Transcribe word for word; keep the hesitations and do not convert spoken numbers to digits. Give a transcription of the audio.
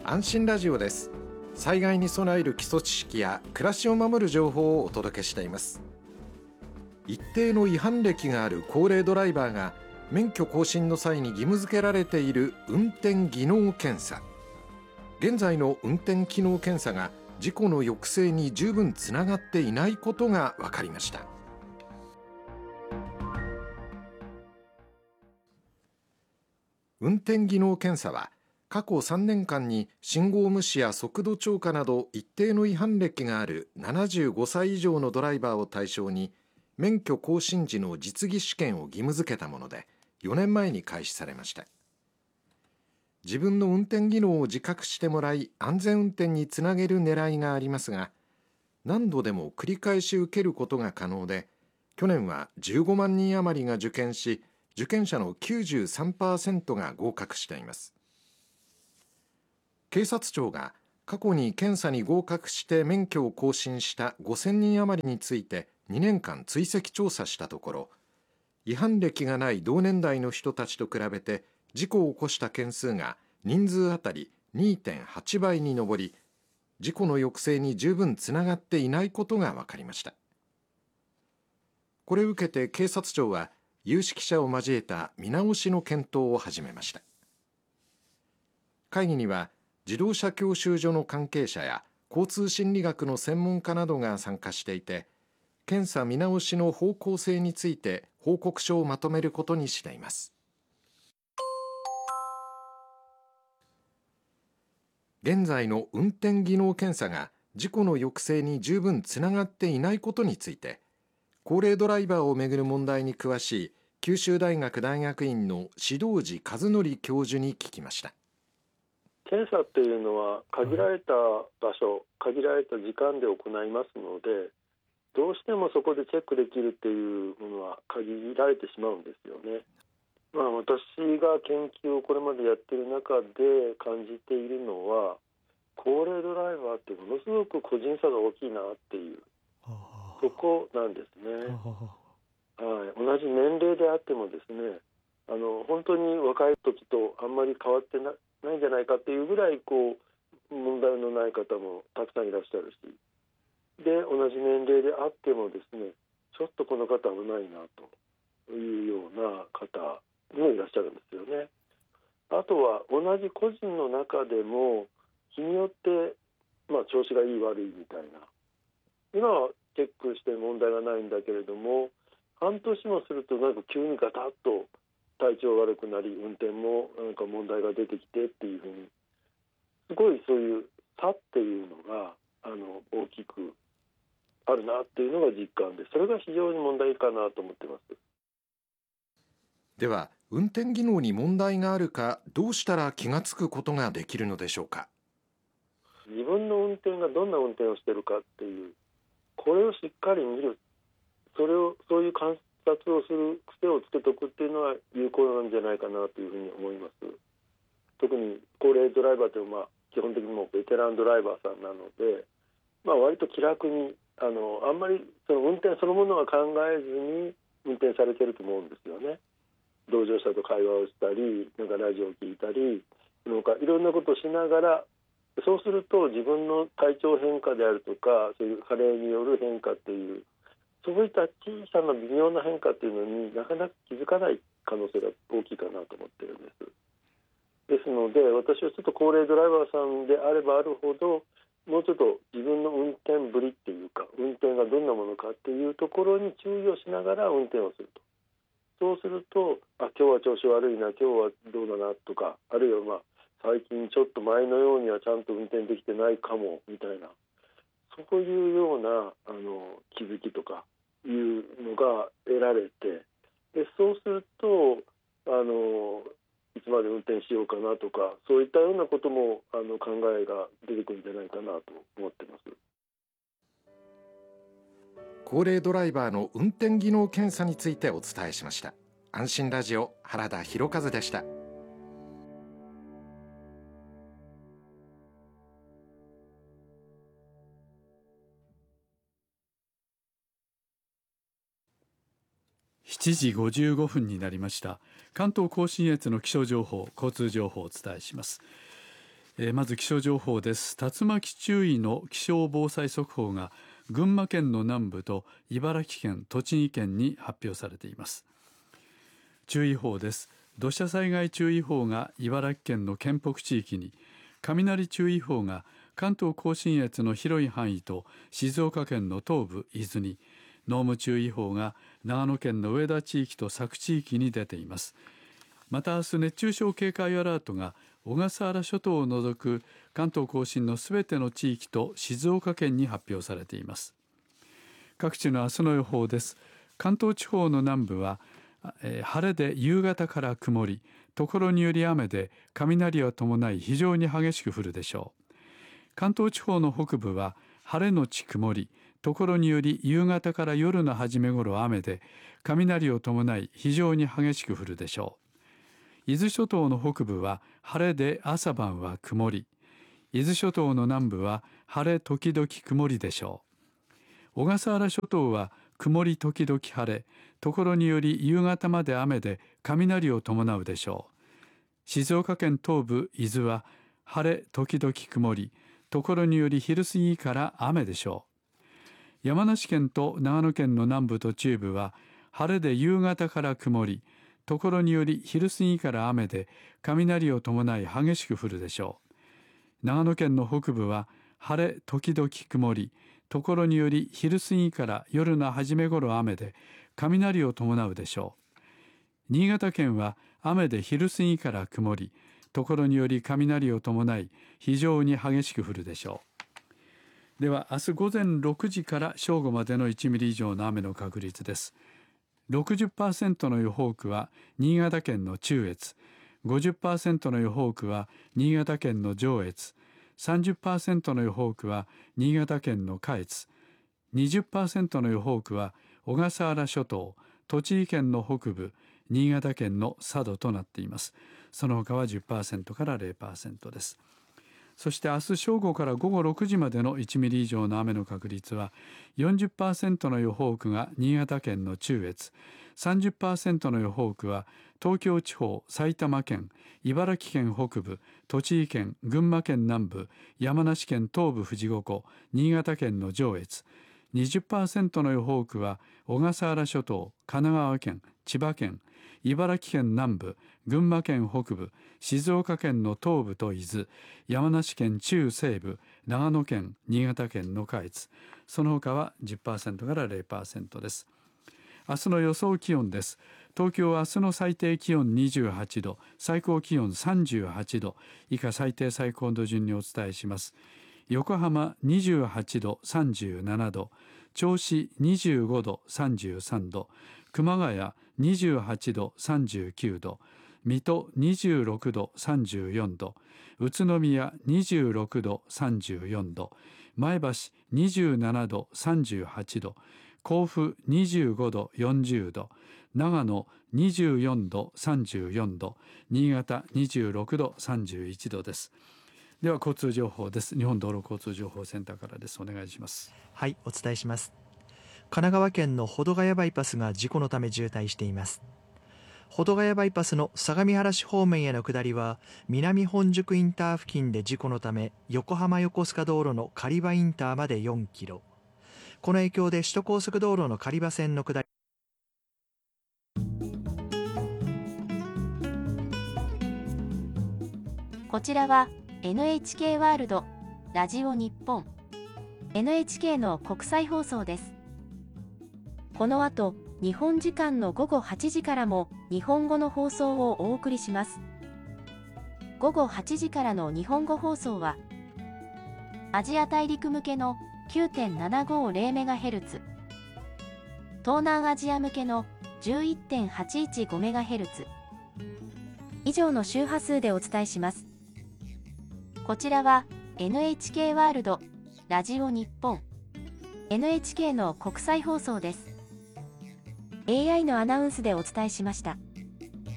安心ラジオです。災害に備える基礎知識や暮らしを守る情報をお届けしています。一定の違反歴がある高齢ドライバーが免許更新の際に義務付けられている運転技能検査。現在の運転機能検査が事故の抑制に十分つながっていないことが分かりました。運転技能検査は過去さんねんかんに信号無視や速度超過など一定の違反歴があるななじゅうごさい以上のドライバーを対象に免許更新時の実技試験を義務付けたもので、よねんまえに開始されました。自分の運転技能を自覚してもらい安全運転につなげる狙いがありますが、何度でも繰り返し受けることが可能で、去年はじゅうごまんにん余りが受験し、受験者の きゅうじゅうさんパーセント が合格しています。警察庁が過去に検査に合格して免許を更新したごせんにん余りについてにねんかん追跡調査したところ、違反歴がない同年代の人たちと比べて事故を起こした件数が人数あたり にてんはちばいに上り、事故の抑制に十分つながっていないことが分かりました。これを受けて警察庁は有識者を交えた見直しの検討を始めました。会議には自動車教習所の関係者や交通心理学の専門家などが参加していて、検査見直しの方向性について報告書をまとめることにしています。現在の運転技能検査が事故の抑制に十分つながっていないことについて、高齢ドライバーをめぐる問題に詳しい九州大学大学院の指導寺和則教授に聞きました。 検査っていうのは限られた場所、限られた時間で行いますので、どうしてもそこでチェックできるっていうものは限られてしまうんですよね。まあ、私が研究をこれまでやっている中で感じているのは、高齢ドライバーってものすごく個人差が大きいなっていうそこなんですね。はい、同じ年齢であってもですね、あの本当に若い時とあんまり変わってなないんじゃないかっていうぐらいこう問題のない方もたくさんいらっしゃるし、で同じ年齢であってもですね、ちょっとこの方危ないなというような方もいらっしゃるんですよね。あとは同じ個人の中でも日によって、まあ、調子がいい悪いみたいな、今はチェックして問題がないんだけれども、半年もするとなんか急にガタッと体調悪くなり、運転もなんか問題が出てきてっていうふうに、すごいそういう差っていうのがあの大きくあるなっていうのが実感で、それが非常に問題かなと思ってます。 では、運転技能に問題があるか、どうしたら気がつくことができるのでしょうか。 自分の運転がどんな運転をしているかっていう、これをしっかり見る、それをそういう観察をする癖をつけておくっていうのは有効なんじゃないかなというふうに思います。特に高齢ドライバーというのは、まあ、基本的にもうベテランドライバーさんなので、まあ、割と気楽にあのあんまりその運転そのものは考えずに運転されていると思うんですよね。同乗者と会話をしたり、なんかラジオを聞いたり、なんかいろんなことをしながら、そうすると自分の体調変化であるとか、そういう加齢による変化っていう、そういった小さな微妙な変化っていうのになかなか気づかない可能性が大きいかなと思ってるんです。ですので、私はちょっと高齢ドライバーさんであればあるほど、もうちょっと自分の運転ぶりっていうか、運転がどんなものかっていうところに注意をしながら運転をすると。そうすると、あ、今日は調子悪いな、今日はどうだなとか、あるいはまあ最近ちょっと前のようにはちゃんと運転できてないかもみたいな、そういうようなあの気づきとかいうのが得られて、でそうするとあのいつまで運転しようかなとか、そういったようなこともあの考えが出てくるんじゃないかなと思ってます。 高齢ドライバーの運転技能検査についてお伝えしました。安心ラジオ、原田博和でした。 しちじごじゅうごふんになりました。関東甲信越の気象情報、交通情報をお伝えします。 えーまず気象情報です。竜巻注意の気象防災速報が群馬県の南部と茨城県、栃木県に発表されています。注意報です。土砂災害注意報が茨城県の県北地域に、雷注意報が関東甲信越の広い範囲と静岡県の東部、伊豆に、濃霧注意報が長野県の上田地域と佐久地域に出ています。また明日熱中症警戒アラートが小笠原諸島を除く関東甲信のすべての地域と静岡県に発表されています。各地の明日の予報です。関東地方の南部は、えー、晴れで夕方から曇り、ところにより雨で雷を伴い非常に激しく降るでしょう。関東地方の北部は晴れのち曇り、ところにより夕方から夜の初め頃雨で雷を伴い非常に激しく降るでしょう。伊豆諸島の北部は晴れで朝晩は曇り、伊豆諸島の南部は晴れ時々曇りでしょう。小笠原諸島は曇り時々晴れ、ところにより夕方まで雨で雷を伴うでしょう。静岡県東部伊豆は晴れ時々曇り、ところにより昼過ぎから雨でしょう。山梨県と長野県の南部と中部は晴れで夕方から曇り、ところにより昼過ぎから雨で雷を伴い激しく降るでしょう。長野県の北部は晴れ時々曇り、ところにより昼過ぎから夜の初め頃雨で雷を伴うでしょう。新潟県は雨で昼過ぎから曇り、ところにより雷を伴い非常に激しく降るでしょう。では明日午前ろくじから正午までのいちミリ以上の雨の確率です。ろくじゅっパーセント の予報区は新潟県の中越、ごじゅっパーセント の予報区は新潟県の上越、さんじゅっパーセント の予報区は新潟県の下越、にじゅっパーセント の予報区は小笠原諸島、栃木県の北部、新潟県の佐渡となっています。その他は じゅっパーセント から ゼロパーセント です。そして明日正午から午後ろくじまでのいちミリ以上の雨の確率は よんじゅっパーセント の予報区が新潟県の中越、さんじゅっパーセント の予報区は東京地方、埼玉県、茨城県北部、栃木県、群馬県南部、山梨県東部富士五湖、新潟県の上越、にじゅっパーセント の予報区は小笠原諸島、神奈川県、千葉県、茨城県南部、群馬県北部、静岡県の東部と伊豆、山梨県中西部、長野県、新潟県の下越、その他は じゅっパーセント から ゼロパーセント です。明日の予想気温です。東京は明日の最低気温にじゅうはちど、最高気温さんじゅうはちど、以下最低最高度順にお伝えします。横浜にじゅうはちど、さんじゅうななど、銚子にじゅうごど、さんじゅうさんど、熊谷にじゅうはちど、さんじゅうきゅうど、水戸にじゅうろくど、さんじゅうよんど、宇都宮にじゅうろくど、さんじゅうよんど、前橋にじゅうななど、さんじゅうはちど、甲府にじゅうごど、よんじゅうど、長野にじゅうよんど、さんじゅうよんど、新潟にじゅうろくど、さんじゅういちどです。では交通情報です。日本道路交通情報センターからです。お願いします。 はい、お伝えします。神奈川県の保土ヶ谷バイパスが事故のため渋滞しています。保土ヶ谷バイパスの相模原市方面への下りは南本宿インター付近で事故のため横浜横須賀道路の狩場インターまでよんキロ、この影響で首都高速道路の狩場線の下りこちらは エヌエイチケー ワールドラジオ日本 エヌエイチケー の国際放送です。この後日本時間の午後はちじからも日本語の放送をお送りします。午後はちじからの日本語放送はアジア大陸向けの きゅうてんななごゼロメガヘルツ、東南アジア向けの じゅういってんはちいちごメガヘルツ 以上の周波数でお伝えします。こちらは エヌエイチケー ワールドラジオ日本 エヌエイチケー の国際放送です。エーアイ のアナウンスでお伝えしました。